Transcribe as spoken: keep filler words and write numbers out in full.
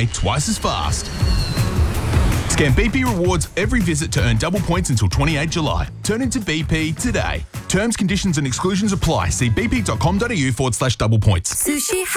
pay twice as fast. Scan B P Rewards every visit to earn double points until twenty-eighth of July. Turn into B P today. Terms, conditions and exclusions apply. See bp.com.au forward slash double points. Sushi